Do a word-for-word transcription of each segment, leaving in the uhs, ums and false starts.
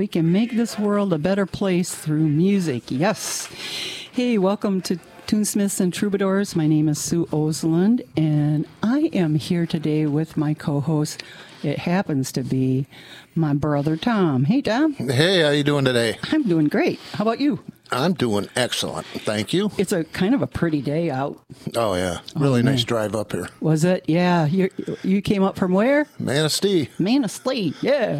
we can make this world a better place through music. Yes. Hey, welcome to Tunesmiths and Troubadours. My name is Sue Oseland, and I am here today with my co-host. It happens to be my brother, Tom. Hey, Tom. Hey, how you doing today? I'm doing great. How about you? I'm doing excellent. Thank you. It's a kind of a pretty day out. Oh, yeah. Really oh, nice drive up here. Was it? Yeah. You you came up from where? Manistee. Manistee. Yeah.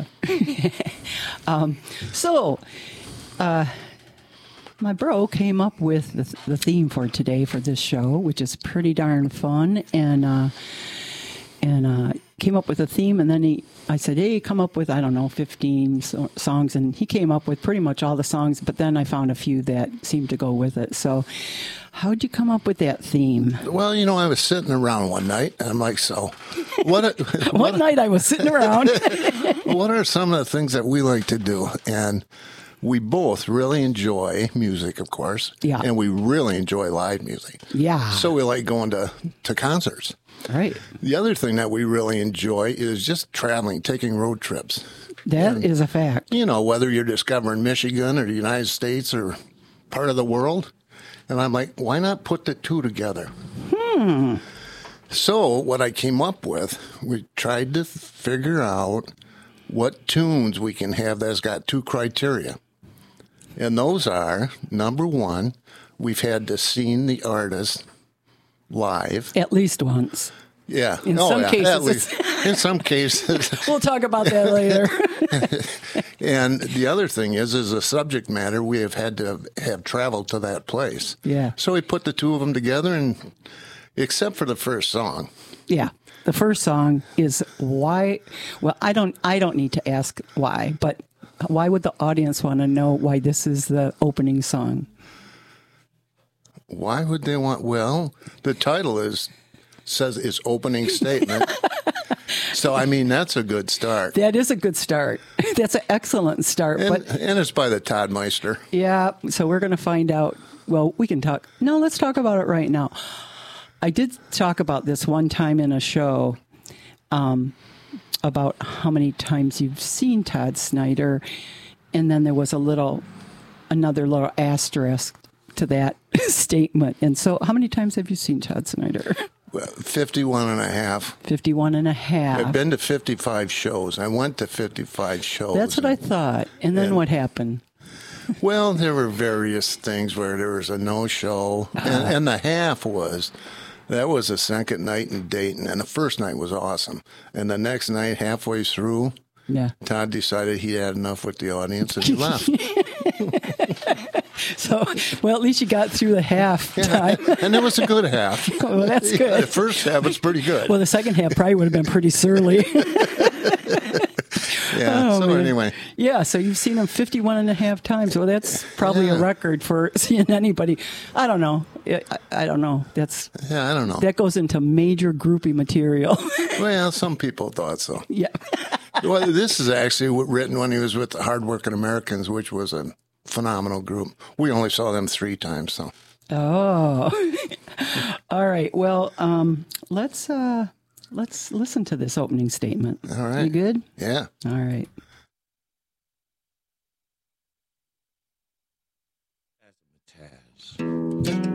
um, so, uh, my bro came up with the, the theme for today for this show, which is pretty darn fun. And, uh, and, uh, came up with a theme, and then he, I said, hey, come up with, I don't know, fifteen so- songs, and he came up with pretty much all the songs, but then I found a few that seemed to go with it. So how'd you come up with that theme? Well, you know, I was sitting around one night, and I'm like, so what? A, one what night I was sitting around. What are some of the things that we like to do? And we both really enjoy music, of course. Yeah. And we really enjoy live music. Yeah. So we like going to, to concerts. Right. The other thing that we really enjoy is just traveling, taking road trips. That and, is a fact. You know, whether you're discovering Michigan or the United States or part of the world. And I'm like, why not put the two together? Hmm. So what I came up with, we tried to figure out what tunes we can have that's got two criteria. And those are, number one, we've had to seen the artist live. At least once. Yeah. In oh, some yeah. cases. At least, in some cases. We'll talk about that later. And the other thing is, is a subject matter we have had to have traveled to that place. Yeah. So we put the two of them together, and except for the first song. Yeah. The first song is why, well, I don't, I don't need to ask why, but why would the audience want to know why this is the opening song? Why would they want? Well, the title is says it's opening statement. So, I mean, that's a good start. That is a good start. That's an excellent start. And, but and it's by the Todd Meister. Yeah. So we're going to find out. Well, we can talk. No, let's talk about it right now. I did talk about this one time in a show um, about how many times you've seen Todd Snider. And then there was a little, another little asterisk to that statement. And so how many times have you seen Todd Snider? Well, fifty-one and a half. fifty-one and a half. I've been to fifty-five shows. I went to fifty-five shows. That's what I thought. And then and, what happened? Well, there were various things where there was a no-show. Uh, and, and the half was, that was the second night in Dayton. And the first night was awesome. And the next night, halfway through, yeah. Todd decided he had enough with the audience and he left. So, well, at least you got through the half time. Yeah, and it was a good half. Well, that's good. Yeah, the first half was pretty good. Well, the second half probably would have been pretty surly. Yeah, oh, so man. anyway. Yeah, so you've seen him fifty-one and a half times. Well, that's probably yeah. a record for seeing anybody. I don't know. I, I don't know. That's Yeah, I don't know. That goes into major groupie material. Well, some people thought so. Yeah. Well, this is actually written when he was with the Hardworking Americans, which was a phenomenal group. We only saw them three times, so. Oh. All right. Well, um, let's uh, let's listen to this opening statement. All right. You good? Yeah. All right.